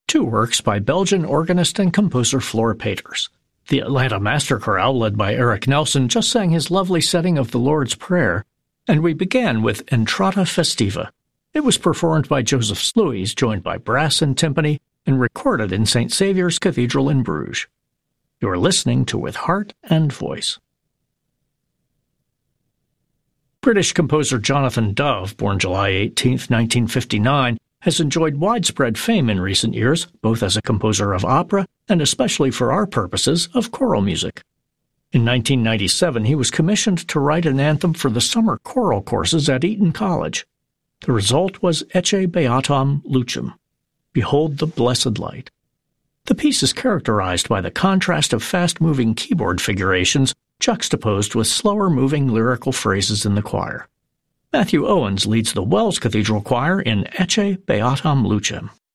two works by Belgian organist and composer Flora Peters. The Atlanta Master Chorale, led by Eric Nelson, just sang his lovely setting of the Lord's Prayer, and we began with Entrata Festiva. It was performed by Joseph Sluys, joined by brass and timpani, and recorded in St. Saviour's Cathedral in Bruges. You're listening to With Heart and Voice. British composer Jonathan Dove, born July 18, 1959, has enjoyed widespread fame in recent years, both as a composer of opera and especially for our purposes of choral music. In 1997, he was commissioned to write an anthem for the summer choral courses at Eton College. The result was Ecce Beatam Lucem, Behold the Blessed Light. The piece is characterized by the contrast of fast-moving keyboard figurations juxtaposed with slower-moving lyrical phrases in the choir. Matthew Owens leads the Wells Cathedral Choir in Ecce Beatam Lucem.